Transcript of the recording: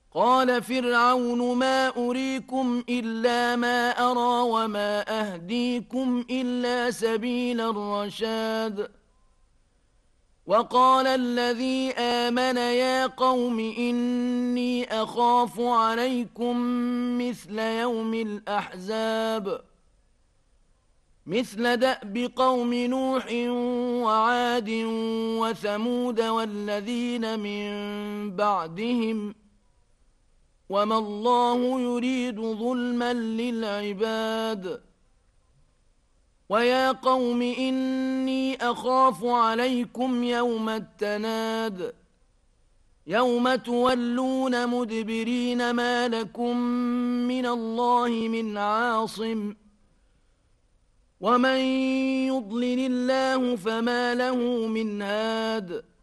قال فرعون ما أريكم إلا ما أرى وما أهديكم إلا سبيل الرشاد وقال الذي آمن يا قوم إني أخاف عليكم مثل يوم الأحزاب مثل دأب قوم نوح وعاد وثمود والذين من بعدهم وما الله يريد ظلما للعباد ويا قوم إني أخاف عليكم يوم التناد يوم تولون مدبرين ما لكم من الله من عاصم ومن يضلل الله فما له من هاد